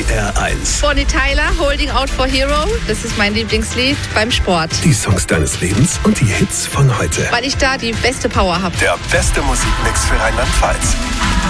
SWR1. Bonnie Tyler, Holding Out for Hero. Das ist mein Lieblingslied beim Sport. Die Songs deines Lebens und die Hits von heute. Weil ich da die beste Power habe. Der beste Musikmix für Rheinland-Pfalz.